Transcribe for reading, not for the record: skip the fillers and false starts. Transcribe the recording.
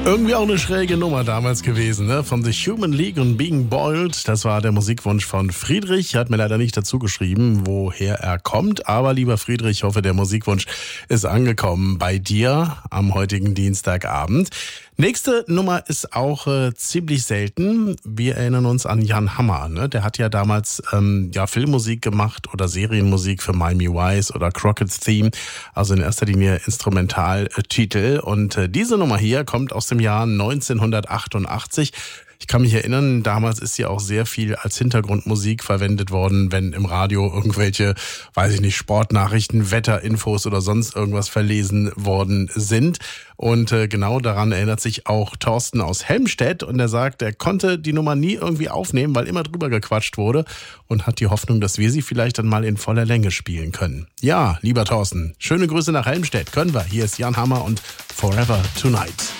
Irgendwie auch eine schräge Nummer damals gewesen, ne? Von The Human League und Being Boiled. Das war der Musikwunsch von Friedrich. Hat mir leider nicht dazu geschrieben, woher er kommt. Aber lieber Friedrich, ich hoffe, der Musikwunsch ist angekommen bei dir am heutigen Dienstagabend. Nächste Nummer ist auch ziemlich selten. Wir erinnern uns an Jan Hammer, ne? Der hat ja damals Filmmusik gemacht oder Serienmusik für Miami Vice oder Crockett's Theme. Also in erster Linie Instrumentaltitel. Und diese Nummer hier kommt aus dem Jahr 1988. Ich kann mich erinnern, damals ist ja auch sehr viel als Hintergrundmusik verwendet worden, wenn im Radio irgendwelche, Sportnachrichten, Wetterinfos oder sonst irgendwas verlesen worden sind. Und genau daran erinnert sich auch Thorsten aus Helmstedt. Und er sagt, er konnte die Nummer nie irgendwie aufnehmen, weil immer drüber gequatscht wurde und hat die Hoffnung, dass wir sie vielleicht dann mal in voller Länge spielen können. Ja, lieber Thorsten, schöne Grüße nach Helmstedt. Können wir. Hier ist Jan Hammer und Forever Tonight.